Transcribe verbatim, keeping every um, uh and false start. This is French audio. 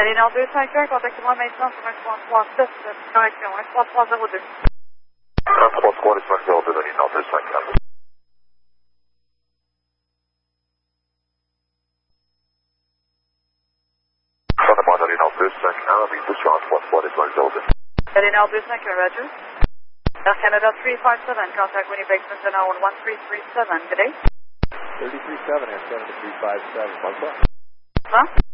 Allez, dans deux cinq un, contactez-moi maintenant sur un trois trois sept, correction, un trois trois zéro deux. un trois trois, les cinq zéro deux, donné dans deux cinq un. Fondamentalement donné dans deux cinq un, mettez sur un trois trois, les cinq zéro deux. Allez, dans deux cinq un, Roger. Air Canada three five seven, contact Winnipeg, Cincinnati on one three three seven, good day. three three seven, Air Canada three five seven, bonsoir. Huh?